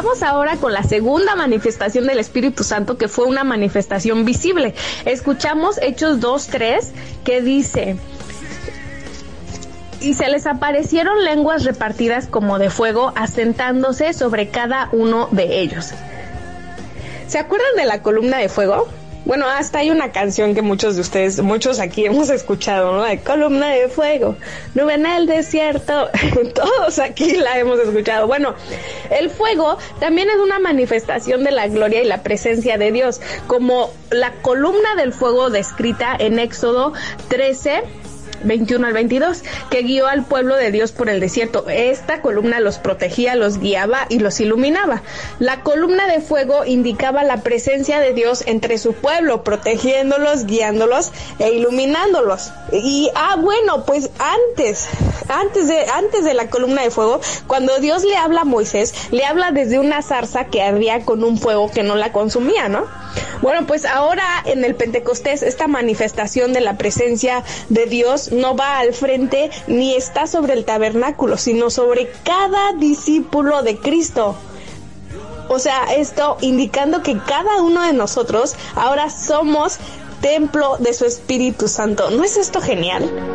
vamos ahora con la segunda manifestación del Espíritu Santo, que fue una manifestación visible. Escuchamos Hechos 2:3, que dice: y se les aparecieron lenguas repartidas como de fuego, asentándose sobre cada uno de ellos. ¿Se acuerdan de la columna de fuego? Bueno, hasta hay una canción que muchos de ustedes, muchos aquí hemos escuchado, ¿no? De columna de fuego, nube en el desierto. Todos aquí la hemos escuchado. Bueno, el fuego también es una manifestación de la gloria y la presencia de Dios, como la columna del fuego descrita en Éxodo 13, 21 al 22, que guió al pueblo de Dios por el desierto. Esta columna los protegía, los guiaba y los iluminaba. La columna de fuego indicaba la presencia de Dios entre su pueblo, protegiéndolos, guiándolos e iluminándolos. Y bueno, pues antes de la columna de fuego, cuando Dios le habla a Moisés, le habla desde una zarza que ardía con un fuego que no la consumía, ¿no? Bueno, pues ahora en el Pentecostés, esta manifestación de la presencia de Dios no va al frente ni está sobre el tabernáculo, sino sobre cada discípulo de Cristo. O sea, esto indicando que cada uno de nosotros ahora somos templo de su Espíritu Santo. ¿No es esto genial?